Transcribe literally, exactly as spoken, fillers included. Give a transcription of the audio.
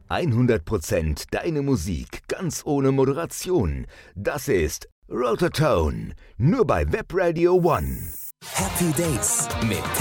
hundert Prozent deine Musik, ganz ohne Moderation. Das ist Rotortone, nur bei Webradio One. Happy Days mit